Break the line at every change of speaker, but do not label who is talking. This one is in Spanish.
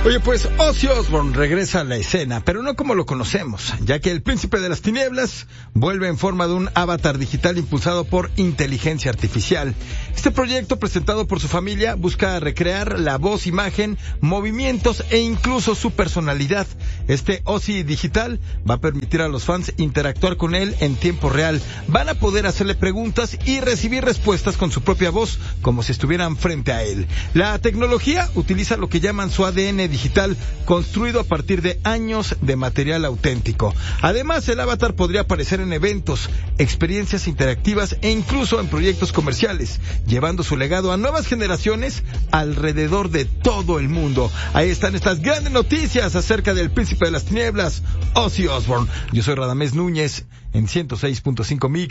Oye, pues Ozzy Osbourne regresa a la escena, pero no como lo conocemos, ya que el príncipe de las tinieblas vuelve en forma de un avatar digital impulsado por inteligencia artificial. Este proyecto, presentado por su familia, busca recrear la voz, imagen, movimientos e incluso su personalidad. Este Ozzy digital va a permitir a los fans interactuar con él en tiempo real. Van a poder hacerle preguntas y recibir respuestas con su propia voz, como si estuvieran frente a él. La tecnología utiliza lo que llaman su ADN digital, construido a partir de años de material auténtico. Además, el avatar podría aparecer en eventos, experiencias interactivas e incluso en proyectos comerciales, llevando su legado a nuevas generaciones alrededor de todo el mundo. Ahí están estas grandes noticias acerca del príncipe de las tinieblas, Ozzy Osbourne. Yo soy Radamés Núñez en 106.5 Mix.